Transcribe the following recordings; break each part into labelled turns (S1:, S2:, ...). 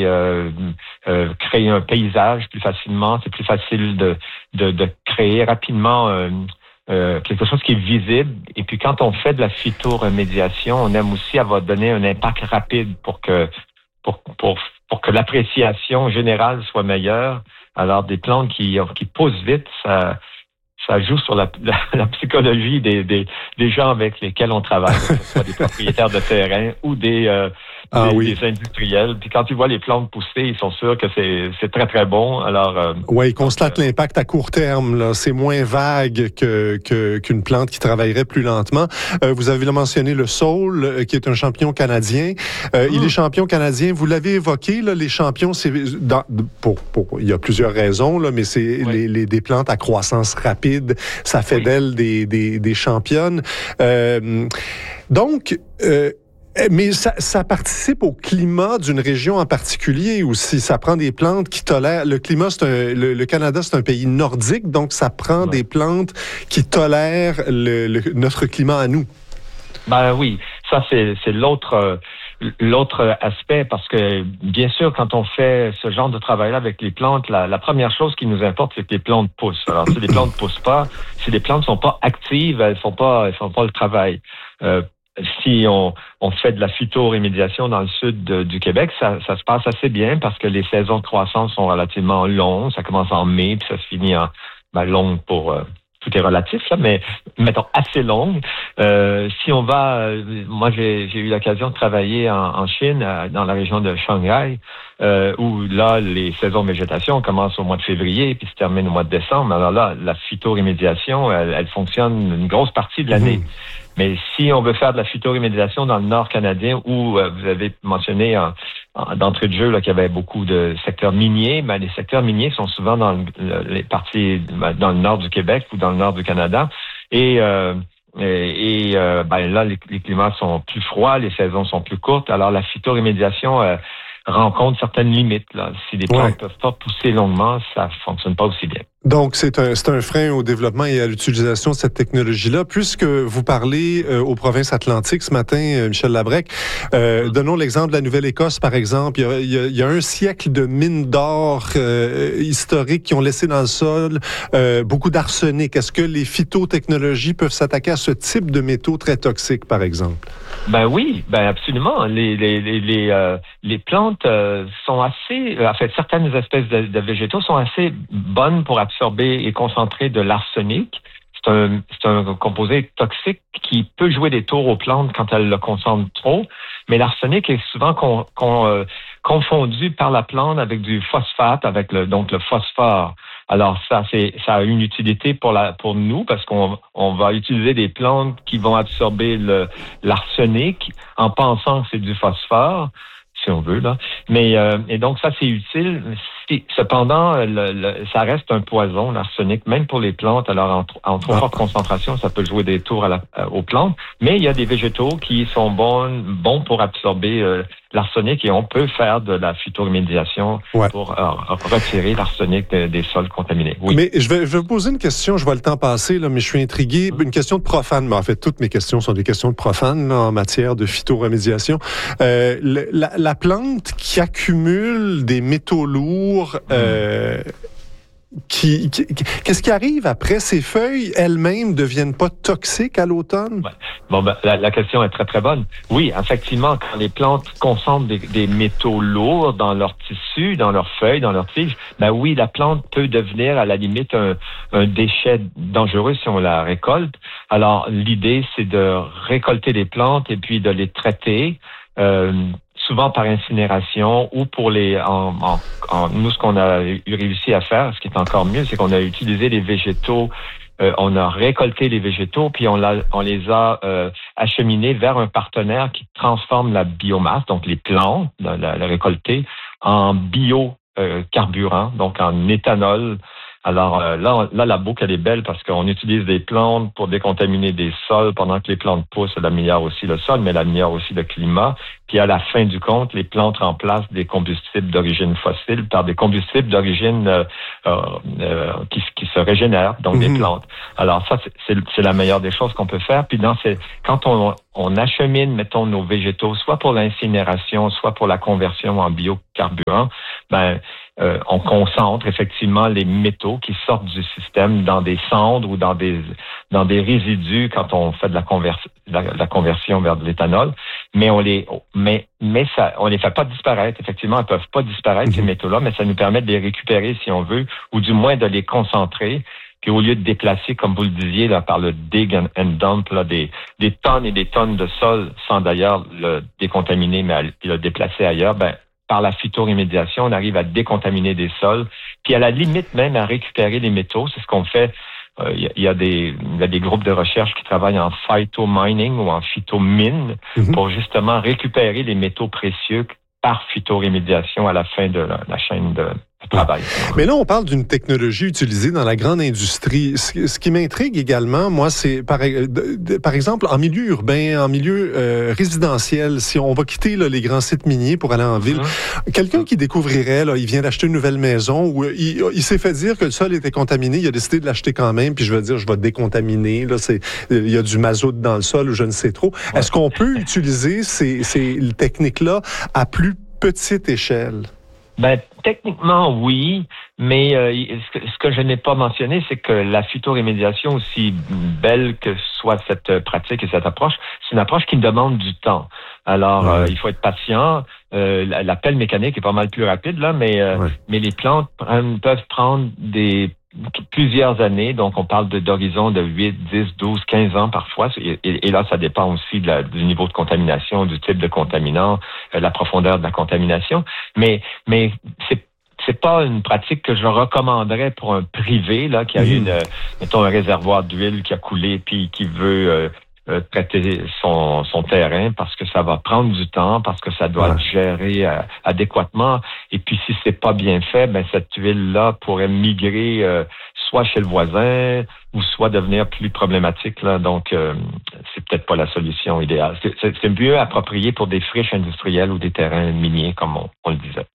S1: créer un paysage plus facilement. C'est plus facile de créer rapidement quelque chose qui est visible. Et puis quand on fait de la phytoremédiation, on aime aussi avoir donné un impact rapide pour que l'appréciation générale soit meilleure. Alors des plantes qui poussent vite, ça joue sur la psychologie des gens avec lesquels on travaille, que ce soit des propriétaires de terrain ou des industriels. Puis quand ils voient les plantes pousser, ils sont sûrs que c'est très, très bon. Alors,
S2: oui, ils constatent l'impact à court terme, là. C'est moins vague qu'une plante qui travaillerait plus lentement. Vous avez mentionné le saule, qui est un champion canadien. Il est champion canadien. Vous l'avez évoqué, là, les champions, il y a plusieurs raisons, là, mais c'est des plantes à croissance rapide. Ça fait d'elles des championnes. Mais ça participe au climat d'une région en particulier aussi. Ça prend des plantes qui tolèrent. Le climat, le Canada, c'est un pays nordique, donc ça prend des plantes qui tolèrent notre climat à nous.
S1: Ben oui, ça c'est l'autre aspect, parce que bien sûr, quand on fait ce genre de travail-là avec les plantes, la première chose qui nous importe, c'est que les plantes poussent. Alors si les plantes poussent pas, si les plantes sont pas actives, elles font pas le travail. Si on fait de la phytoremédiation dans le sud du Québec, ça se passe assez bien parce que les saisons de croissance sont relativement longues. Ça commence en mai puis ça se finit en longue pour tout est relatif là, mais mettons assez longue. Si on va, moi j'ai eu l'occasion de travailler en Chine, dans la région de Shanghai, où là les saisons de végétation commencent au mois de février puis se terminent au mois de décembre. Alors là, la phytoremédiation, elle fonctionne une grosse partie de l'année. Mais si on veut faire de la phytoremédiation dans le nord canadien, où vous avez mentionné d'entrée de jeu là, qu'il y avait beaucoup de secteurs miniers, ben, les secteurs miniers sont souvent dans les parties dans le nord du Québec ou dans le nord du Canada. Et là, les climats sont plus froids, les saisons sont plus courtes. Alors la phytoremédiation rencontre certaines limites. Là. Si les plantes ne peuvent pas pousser longuement, ça fonctionne pas aussi bien.
S2: Donc, c'est un frein au développement et à l'utilisation de cette technologie-là. Puisque vous parlez aux provinces atlantiques ce matin, Michel Labrec, donnons l'exemple de la Nouvelle-Écosse, par exemple. Il y a un siècle de mines d'or historiques qui ont laissé dans le sol beaucoup d'arsenic. Est-ce que les phytotechnologies peuvent s'attaquer à ce type de métaux très toxiques, par exemple?
S1: Ben oui, ben absolument. Les plantes sont assez, en fait, certaines espèces de végétaux sont assez bonnes pour absorber et concentrer de l'arsenic. C'est un composé toxique qui peut jouer des tours aux plantes quand elles le concentrent trop, mais l'arsenic est souvent confondu par la plante avec du phosphate, avec le phosphore. Alors ça a une utilité pour nous parce qu'on va utiliser des plantes qui vont absorber l'arsenic en pensant que c'est du phosphore, si on veut là. Mais et donc ça c'est utile. Cependant, ça reste un poison, l'arsenic, même pour les plantes. Alors en trop forte concentration, ça peut jouer des tours aux plantes. Mais il y a des végétaux qui sont bons pour absorber l'arsenic et on peut faire de la phytoremédiation pour retirer l'arsenic des sols contaminés. Oui.
S2: Mais je vais vous poser une question, je vois le temps passer, là, mais je suis intrigué. Une question de profane, mais en fait, toutes mes questions sont des questions de profane là, en matière de phytoremédiation. La plante qui accumule des métaux lourds, qu'est-ce qui arrive après? Ces feuilles elles-mêmes ne deviennent pas toxiques à l'automne?
S1: Ouais. Bon, ben, la question est très, très bonne. Oui, effectivement, quand les plantes concentrent des métaux lourds dans leurs tissus, dans leurs feuilles, dans leurs tiges, ben oui, la plante peut devenir à la limite un déchet dangereux si on la récolte. Alors, l'idée, c'est de récolter les plantes et puis de les traiter. Souvent par incinération ou pour nous, ce qu'on a réussi à faire, ce qui est encore mieux, c'est qu'on a utilisé les végétaux, on a récolté les végétaux, puis on les a acheminés vers un partenaire qui transforme la biomasse, donc les plantes, la récoltée, en biocarburant, donc en éthanol. Alors là, la boucle, elle est belle parce qu'on utilise des plantes pour décontaminer des sols pendant que les plantes poussent. Elle améliore aussi le sol, mais elle améliore aussi le climat. Puis à la fin du compte, les plantes remplacent des combustibles d'origine fossile par des combustibles d'origine qui se régénèrent, donc des plantes. Alors ça, c'est la meilleure des choses qu'on peut faire. Puis quand on achemine, mettons, nos végétaux, soit pour l'incinération, soit pour la conversion en biocarburant, on concentre effectivement les métaux qui sortent du système dans des cendres ou dans des résidus quand on fait de la conversion vers de l'éthanol, mais on les fait pas disparaître. Effectivement, elles peuvent pas disparaître, ces métaux-là, mais ça nous permet de les récupérer si on veut, ou du moins de les concentrer. Puis au lieu de déplacer, comme vous le disiez, là, par le dig and dump, là, des tonnes et des tonnes de sol sans d'ailleurs le décontaminer, mais le déplacer ailleurs, par la phytorémédiation, on arrive à décontaminer des sols, puis à la limite même à récupérer les métaux. C'est ce qu'on fait. Il y a des groupes de recherche qui travaillent en phytomining ou en phytomine pour justement récupérer les métaux précieux par phytorémédiation à la fin de la chaîne de travail.
S2: Mais là, on parle d'une technologie utilisée dans la grande industrie. Ce qui m'intrigue également, moi, c'est par exemple en milieu urbain, en milieu résidentiel, si on va quitter là, les grands sites miniers pour aller en ville, quelqu'un qui découvrirait, là, il vient d'acheter une nouvelle maison où il s'est fait dire que le sol était contaminé, il a décidé de l'acheter quand même, puis je vais décontaminer, là, il y a du mazout dans le sol ou je ne sais trop. Ouais. Est-ce qu'on peut utiliser ces techniques-là à plus petite échelle?
S1: Techniquement, oui, mais ce que je n'ai pas mentionné, c'est que la phytorémédiation, aussi belle que soit cette pratique et cette approche, c'est une approche qui demande du temps. Alors, il faut être patient. La pelle mécanique est pas mal plus rapide, là, mais les plantes peuvent prendre plusieurs années, donc on parle d'horizons de 8, 10, 12, 15 ans parfois, et là, ça dépend aussi du niveau de contamination, du type de contaminant, la profondeur de la contamination, mais c'est pas une pratique que je recommanderais pour un privé, là, qui a eu mettons, un réservoir d'huile qui a coulé, puis qui veut traiter son terrain parce que ça va prendre du temps, parce que ça doit être géré adéquatement. Et puis, si c'est pas bien fait, cette huile-là pourrait migrer soit chez le voisin ou soit devenir plus problématique. Là. Donc, c'est peut-être pas la solution idéale. C'est mieux approprié pour des friches industrielles ou des terrains miniers, comme on le disait.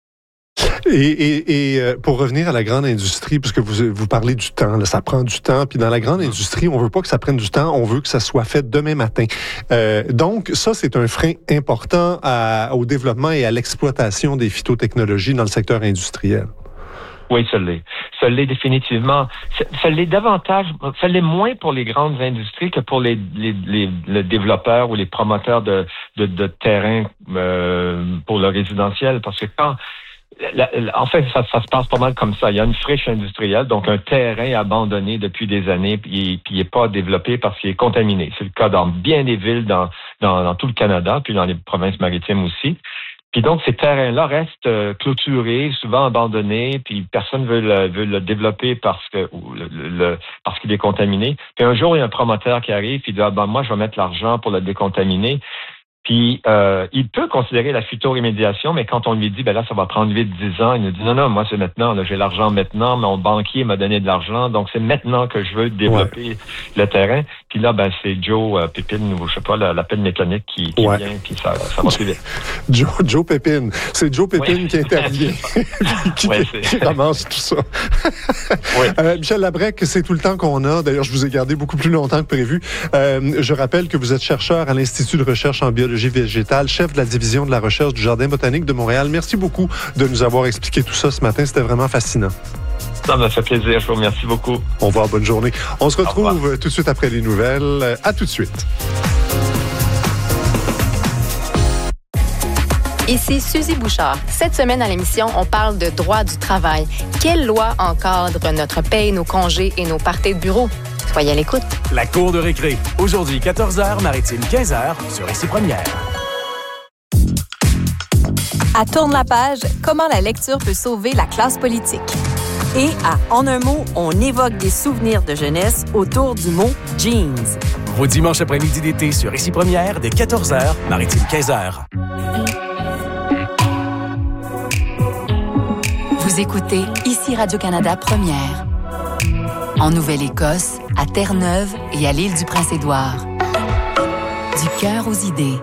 S2: Et pour revenir à la grande industrie, puisque vous parlez du temps, là, ça prend du temps, puis dans la grande industrie, on veut pas que ça prenne du temps, on veut que ça soit fait demain matin. Donc, ça, c'est un frein important au développement et à l'exploitation des phytotechnologies dans le secteur industriel.
S1: Oui, ça l'est. Ça l'est définitivement. Ça l'est davantage, ça l'est moins pour les grandes industries que pour les développeurs ou les promoteurs de terrains pour le résidentiel, parce que en fait, ça se passe pas mal comme ça. Il y a une friche industrielle, donc un terrain abandonné depuis des années, puis il n'est pas développé parce qu'il est contaminé. C'est le cas dans bien des villes dans tout le Canada, puis dans les provinces maritimes aussi. Puis donc, ces terrains-là restent clôturés, souvent abandonnés, puis personne veut le développer parce qu'il est contaminé. Puis un jour, il y a un promoteur qui arrive, puis il dit moi, je vais mettre l'argent pour le décontaminer. Puis, il peut considérer la phytorémédiation, mais quand on lui dit, là, ça va prendre 8-10 ans, il nous dit, non, moi, c'est maintenant, là, j'ai l'argent maintenant, mon banquier m'a donné de l'argent, donc c'est maintenant que je veux développer le terrain. Puis là, c'est Joe Pépine, ou je sais pas, la pelle mécanique qui vient, puis ça va plus vite.
S2: Joe Pépine. C'est Joe Pépine qui intervient, qui ramasse tout ça. Michel Labrec, c'est tout le temps qu'on a. D'ailleurs, je vous ai gardé beaucoup plus longtemps que prévu. Je rappelle que vous êtes chercheur à l'Institut de recherche en biologie végétale, chef de la division de la recherche du Jardin botanique de Montréal. Merci beaucoup de nous avoir expliqué tout ça ce matin. C'était vraiment fascinant.
S1: Ça m'a fait plaisir. Je vous remercie beaucoup.
S2: Au revoir. Bonne journée. On se retrouve tout de suite après les nouvelles. À tout de suite.
S3: Ici Suzy Bouchard. Cette semaine à l'émission, on parle de droit du travail. Quelle loi encadre notre paye, nos congés et nos parties de bureau? Soyez à l'écoute.
S4: La cour de récré. Aujourd'hui, 14h, Maritime 15h, sur Ici Première.
S5: À Tourne la page, comment la lecture peut sauver la classe politique. Et à En un mot, on évoque des souvenirs de jeunesse autour du mot « jeans ».
S4: Vos dimanches après-midi d'été sur Ici Première, dès 14h, Maritime 15h.
S5: Vous écoutez Ici Radio-Canada Première.
S6: En Nouvelle-Écosse, à Terre-Neuve et à l'île du Prince-Édouard. Du cœur aux idées.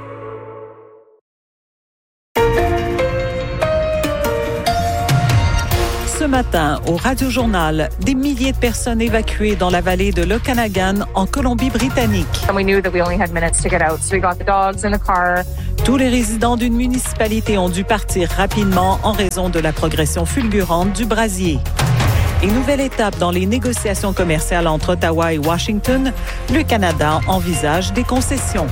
S7: Ce matin, au Radio-Journal, des milliers de personnes évacuées dans la vallée de l'Okanagan, en Colombie-Britannique. Tous les résidents d'une municipalité ont dû partir rapidement en raison de la progression fulgurante du brasier. Et nouvelle étape dans les négociations commerciales entre Ottawa et Washington, le Canada envisage des concessions.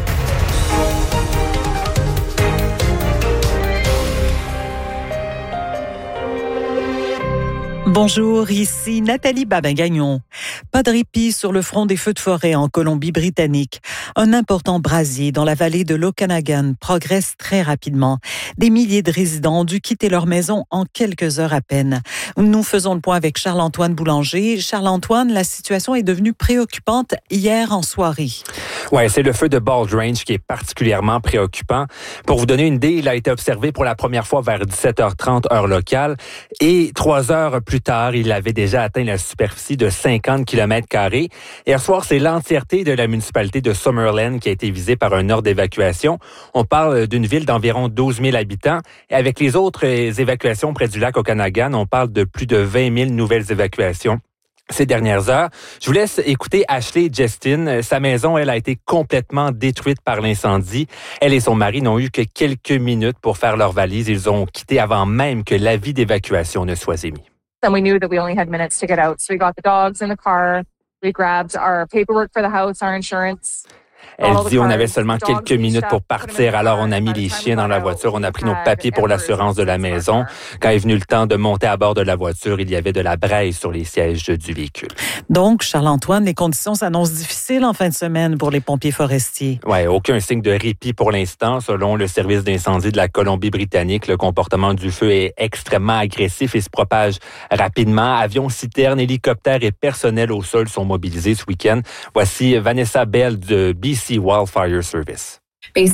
S7: Bonjour, ici Nathalie Babin-Gagnon. Pas de répit sur le front des feux de forêt en Colombie-Britannique. Un important brasier dans la vallée de l'Okanagan progresse très rapidement. Des milliers de résidents ont dû quitter leur maison en quelques heures à peine. Nous faisons le point avec Charles-Antoine Boulanger. Charles-Antoine, la situation est devenue préoccupante hier en soirée.
S8: Oui, c'est le feu de Bald Range qui est particulièrement préoccupant. Pour vous donner une idée, il a été observé pour la première fois vers 17h30 heure locale et 3 heures plus tard, il avait déjà atteint la superficie de 50 km². Hier soir, c'est l'entièreté de la municipalité de Summerland qui a été visée par un ordre d'évacuation. On parle d'une ville d'environ 12 000 habitants. Et avec les autres évacuations près du lac Okanagan, on parle de plus de 20 000 nouvelles évacuations ces dernières heures. Je vous laisse écouter Ashley Justin. Sa maison, elle, a été complètement détruite par l'incendie. Elle et son mari n'ont eu que quelques minutes pour faire leurs valises. Ils ont quitté avant même que l'avis d'évacuation ne soit émis.
S9: And we knew that we only had minutes to get out. So we got the dogs in the car. We grabbed our paperwork for the house, our insurance.
S8: Elle dit, on avait seulement quelques minutes pour partir, alors on a mis les chiens dans la voiture, on a pris nos papiers pour l'assurance de la maison. Quand est venu le temps de monter à bord de la voiture, il y avait de la braise sur les sièges du véhicule.
S7: Donc, Charles-Antoine, les conditions s'annoncent difficiles en fin de semaine pour les pompiers forestiers.
S8: Oui, aucun signe de répit pour l'instant. Selon le service d'incendie de la Colombie-Britannique, le comportement du feu est extrêmement agressif et se propage rapidement. Avions, citernes, hélicoptères et personnel au sol sont mobilisés ce week-end. Voici Vanessa Bell de BC Wildfire Service. Elle dit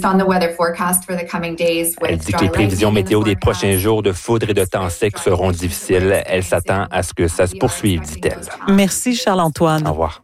S8: que les prévisions météo des prochains jours de foudre et de temps sec seront difficiles. Elle s'attend à ce que ça se poursuive, dit-elle.
S7: Merci, Charles-Antoine.
S8: Au revoir.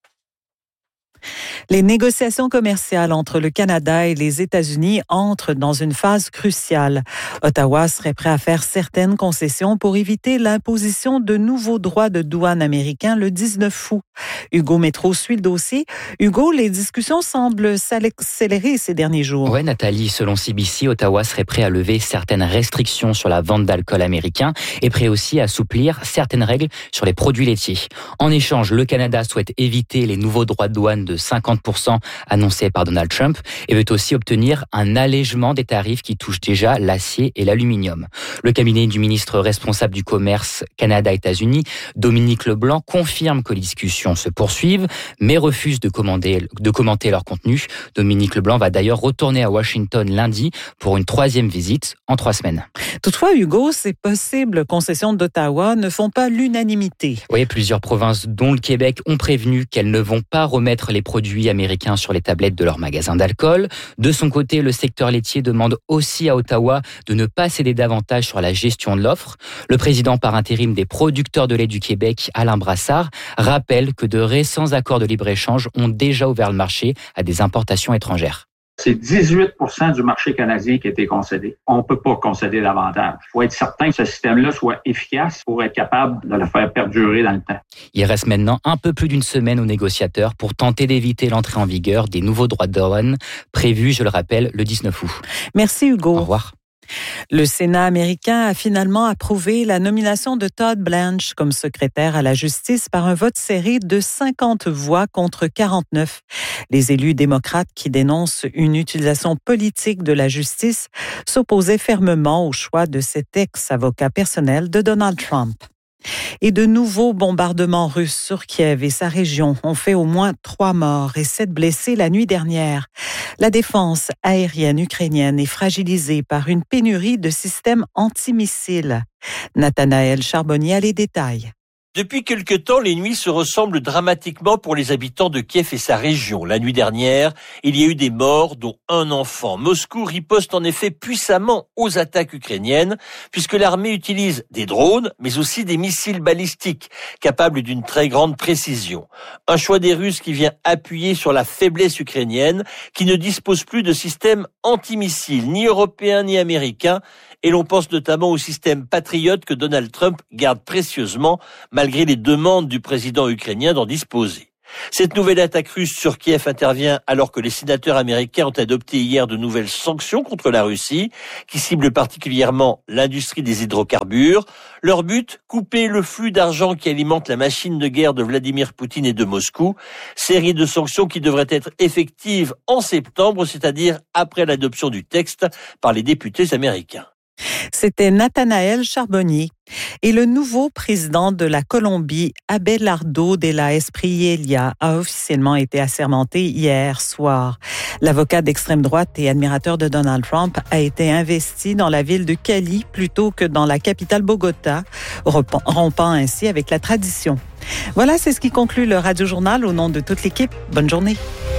S7: Les négociations commerciales entre le Canada et les États-Unis entrent dans une phase cruciale. Ottawa serait prêt à faire certaines concessions pour éviter l'imposition de nouveaux droits de douane américains le 19 août. Hugo Métro suit le dossier. Hugo, les discussions semblent s'accélérer ces derniers jours.
S10: Oui, Nathalie, selon CBC, Ottawa serait prêt à lever certaines restrictions sur la vente d'alcool américain et prêt aussi à assouplir certaines règles sur les produits laitiers. En échange, le Canada souhaite éviter les nouveaux droits de douane de 50% annoncés par Donald Trump et veut aussi obtenir un allègement des tarifs qui touchent déjà l'acier et l'aluminium. Le cabinet du ministre responsable du commerce Canada-États-Unis, Dominique Leblanc, confirme que les discussions se poursuivent, mais refuse de commenter leur contenu. Dominique Leblanc va d'ailleurs retourner à Washington lundi pour une 3e visite en 3 semaines.
S7: Toutefois, Hugo, ces possibles concessions d'Ottawa ne font pas l'unanimité.
S10: Oui, plusieurs provinces, dont le Québec, ont prévenu qu'elles ne vont pas remettre les produits américains sur les tablettes de leurs magasins d'alcool. De son côté, le secteur laitier demande aussi à Ottawa de ne pas céder davantage sur la gestion de l'offre. Le président par intérim des producteurs de lait du Québec, Alain Brassard, rappelle que de récents accords de libre-échange ont déjà ouvert le marché à des importations étrangères.
S11: C'est 18% du marché canadien qui a été concédé. On ne peut pas concéder davantage. Il faut être certain que ce système-là soit efficace pour être capable de le faire perdurer dans le temps.
S10: Il reste maintenant un peu plus d'une semaine aux négociateurs pour tenter d'éviter l'entrée en vigueur des nouveaux droits de douane prévus, je le rappelle, le 19 août.
S7: Merci Hugo.
S10: Au revoir.
S7: Le Sénat américain a finalement approuvé la nomination de Todd Blanche comme secrétaire à la justice par un vote serré de 50 voix contre 49. Les élus démocrates qui dénoncent une utilisation politique de la justice s'opposaient fermement au choix de cet ex-avocat personnel de Donald Trump. Et de nouveaux bombardements russes sur Kiev et sa région ont fait au moins 3 morts et 7 blessés la nuit dernière. La défense aérienne ukrainienne est fragilisée par une pénurie de systèmes antimissiles. Nathanaël Charbonnier a les détails.
S12: Depuis quelque temps, les nuits se ressemblent dramatiquement pour les habitants de Kiev et sa région. La nuit dernière, il y a eu des morts, dont un enfant. Moscou riposte en effet puissamment aux attaques ukrainiennes, puisque l'armée utilise des drones, mais aussi des missiles balistiques, capables d'une très grande précision. Un choix des Russes qui vient appuyer sur la faiblesse ukrainienne, qui ne dispose plus de système antimissiles, ni européen ni américain, et l'on pense notamment au système Patriot que Donald Trump garde précieusement, malgré les demandes du président ukrainien d'en disposer. Cette nouvelle attaque russe sur Kiev intervient alors que les sénateurs américains ont adopté hier de nouvelles sanctions contre la Russie, qui ciblent particulièrement l'industrie des hydrocarbures. Leur but, couper le flux d'argent qui alimente la machine de guerre de Vladimir Poutine et de Moscou. Série de sanctions qui devraient être effectives en septembre, c'est-à-dire après l'adoption du texte par les députés américains.
S7: C'était Nathanaël Charbonnier. Et le nouveau président de la Colombie, Abelardo de la Espriella, a officiellement été assermenté hier soir. L'avocat d'extrême droite et admirateur de Donald Trump a été investi dans la ville de Cali plutôt que dans la capitale Bogota, rompant ainsi avec la tradition. Voilà, c'est ce qui conclut le Radio Journal. Au nom de toute l'équipe, bonne journée.